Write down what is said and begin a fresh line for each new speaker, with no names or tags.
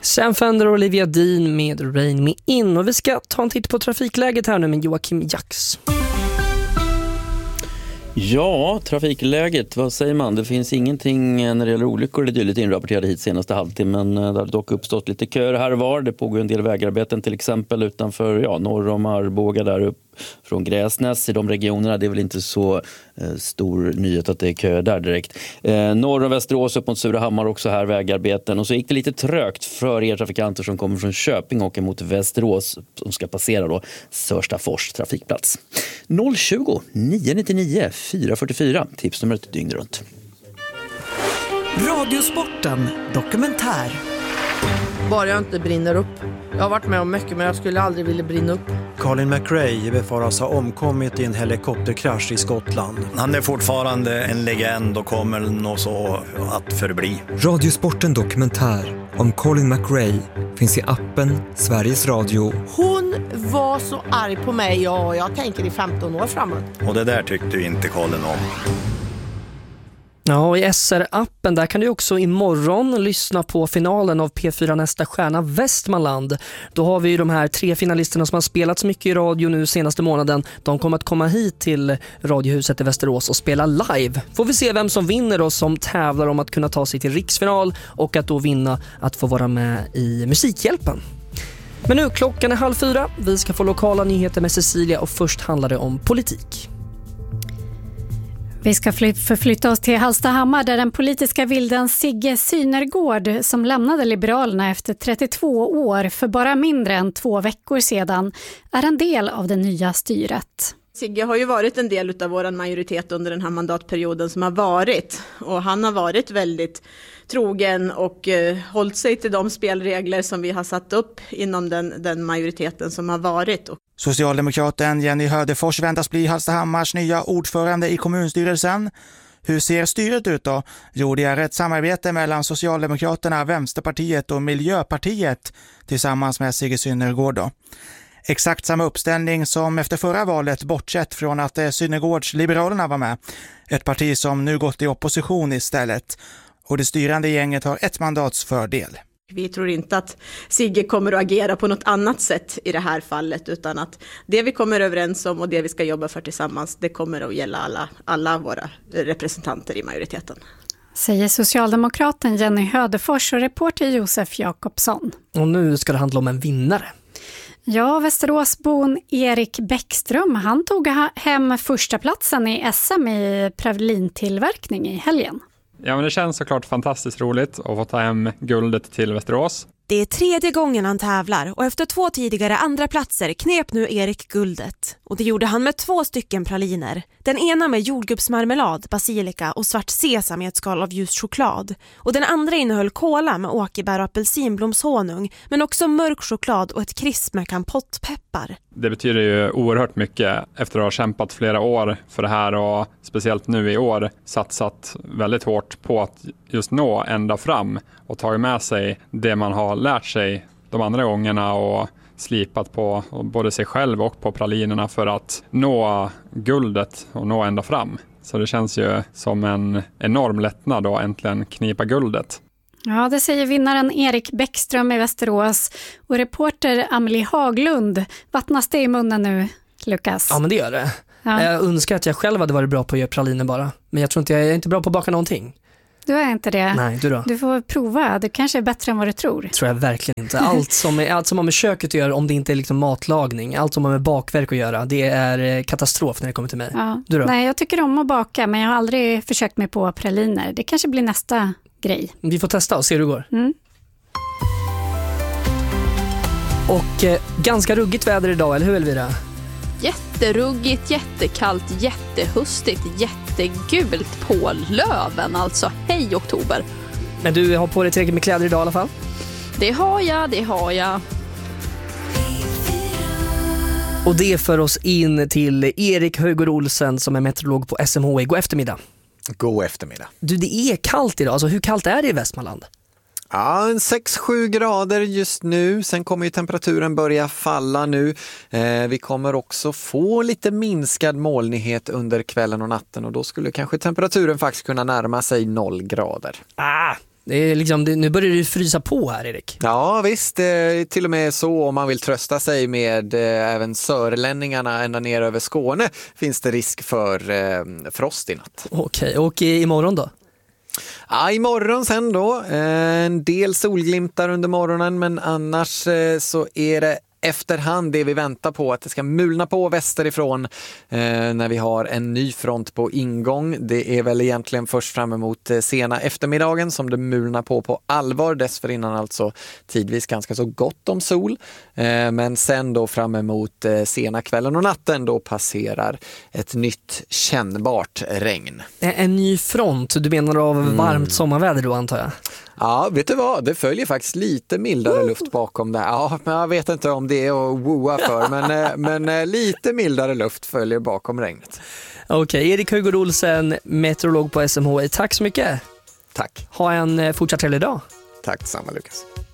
Sam Fender och Olivia Dean med Rain Me In. Och vi ska ta en titt på trafikläget här nu med Joakim Jax.
Ja, trafikläget, vad säger man? Det finns ingenting när det gäller olyckor eller dylikt inrapporterade hit senaste halvtimmen. Det har dock uppstått lite köer här och var. Det pågår en del vägarbeten till exempel utanför norr om Arboga där upp från Gräsnäs i de regionerna. Det är väl inte så stor nyhet att det är kö där direkt. Norr om Västerås upp mot Surahammar också här vägarbeten. Och så gick det lite trögt för er trafikanter som kommer från Köping och mot Västerås som ska passera då Sörstafors trafikplats. 020 999 444 tipsnumret dygn runt.
Radiosporten dokumentär.
Bara jag inte brinner upp. Jag har varit med om mycket men jag skulle aldrig vilja brinna upp.
Colin McRae befaras ha omkommit i en helikopterkrasch i Skottland.
Han är fortfarande en legend och kommer nog så att förbli.
Radiosporten dokumentär om Colin McRae finns i appen Sveriges Radio.
Hon var så arg på mig och jag tänker i 15 år framåt.
Och det där tyckte ju inte Colin om.
Ja, och i SR-appen där kan du också imorgon lyssna på finalen av P4 Nästa stjärna Västmanland. Då har vi ju de här 3 finalisterna som har spelat så mycket i radio nu senaste månaden. De kommer att komma hit till Radiohuset i Västerås och spela live. Får vi se vem som vinner och som tävlar om att kunna ta sig till riksfinal och att då vinna att få vara med i Musikhjälpen. Men nu, klockan är 3:30. Vi ska få lokala nyheter med Cecilia och först handlar det om politik.
Vi ska förflytta oss till Hallstahammar där den politiska vilden Sigge Synergård som lämnade Liberalerna efter 32 år för bara mindre än 2 veckor sedan är en del av det nya styret.
Sigge har ju varit en del av vår majoritet under den här mandatperioden som har varit och han har varit väldigt trogen och hållit sig till de spelregler som vi har satt upp inom den majoriteten som har varit.
Socialdemokraten Jenny Hödefors väntas bli Hallstahammars nya ordförande i kommunstyrelsen. Hur ser styret ut då? Jo, det är ett samarbete mellan Socialdemokraterna, Vänsterpartiet och Miljöpartiet tillsammans med Sigge Synergård då. Exakt samma uppställning som efter förra valet bortsett från att Synergårds Liberalerna var med. Ett parti som nu gått i opposition istället. Och det styrande gänget har 1 mandats fördel.
Vi tror inte att Sigge kommer att agera på något annat sätt i det här fallet utan att det vi kommer överens om och det vi ska jobba för tillsammans det kommer att gälla alla våra representanter i majoriteten.
Säger socialdemokraten Jenny Hödefors och reporter Josef Jakobsson.
Och nu ska det handla om en vinnare.
Ja, Västeråsbon Erik Bäckström, han tog hem första platsen i SM i pralintillverkning i helgen.
Ja, men det känns såklart fantastiskt roligt att få ta hem guldet till Västerås.
Det är 3:e gången han tävlar och efter 2 tidigare andra platser knep nu Erik guldet. Och det gjorde han med 2 stycken praliner. Den ena med jordgubbsmarmelad, basilika och svart sesam i ett skal av ljus choklad. Och den andra innehöll kola med åkerbär och apelsinblomshonung men också mörk choklad och ett krisp med kampottpeppar.
Det betyder ju oerhört mycket efter att ha kämpat flera år för det här och speciellt nu i år satsat väldigt hårt på att just nå ända fram och tagit med sig det man har lärt sig de andra gångerna och slipat på både sig själv och på pralinerna för att nå guldet och nå ända fram. Så det känns ju som en enorm lättnad att äntligen knipa guldet.
Ja, det säger vinnaren Erik Bäckström i Västerås och reporter Amelie Haglund. Vattnas det i munnen nu, Lukas?
Ja, men det gör det. Ja. Jag önskar att jag själv hade varit bra på att göra praliner bara. Men jag tror inte jag är inte bra på att baka någonting.
Du är inte det?
Nej, du då?
Du får prova, du kanske är bättre än vad du tror.
Tror jag verkligen inte. Allt som har med köket att göra, om det inte är liksom matlagning, allt som har med bakverk att göra, det är katastrof när det kommer till mig.
Ja.
Du då?
Nej, jag tycker om att baka, men jag har aldrig försökt mig på praliner. Det kanske blir nästa grej.
Vi får testa och se hur det går.
Mm.
Och ganska ruggigt väder idag, eller hur Elvira?
Jätteruggigt, jättekallt, jättehustigt, jättegult på löven. Alltså, hej oktober.
Men du har på dig tillräckligt med kläder idag i alla fall?
Det har jag.
Och det för oss in till Erik Högård Olsen som är meteorolog på SMHI. God eftermiddag.
God eftermiddag.
Du, det är kallt idag. Alltså, hur kallt är det i Västmanland?
Ja, 6-7 grader just nu. Sen kommer ju temperaturen börja falla nu. Vi kommer också få lite minskad molnighet under kvällen och natten. Och då skulle kanske temperaturen faktiskt kunna närma sig 0 grader.
Det är liksom, nu börjar det frysa på här, Erik.
Ja visst, till och med så om man vill trösta sig med även sörlänningarna ända ner över Skåne finns det risk för frost i natt.
Okej, och imorgon då?
Ja, imorgon sen då, en del solglimtar under morgonen, men annars så är det efterhand det vi väntar på, att det ska mulna på västerifrån när vi har en ny front på ingång. Det är väl egentligen först fram emot sena eftermiddagen som det mulnar på allvar. Dessförinnan alltså tidvis ganska så gott om sol. Men sen då fram emot sena kvällen och natten då passerar ett nytt kännbart regn.
En ny front, du menar av varmt sommarväder då, antar jag?
Ja, vet du vad? Det följer faktiskt lite mildare luft bakom det. Ja, men jag vet inte om det är att wooa för, men lite mildare luft följer bakom regnet.
Okej, Erik Höjgård Olsen, meteorolog på SMHI. Tack så mycket.
Tack.
Ha en fortsatt trevlig dag.
Tack samma, Lukas.